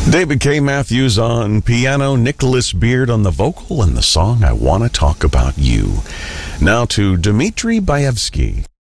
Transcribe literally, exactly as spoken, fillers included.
David K. Matthews on piano, Nicholas Beard on the vocal, and the song I Want to Talk About You. Now to Dmitri Baevsky.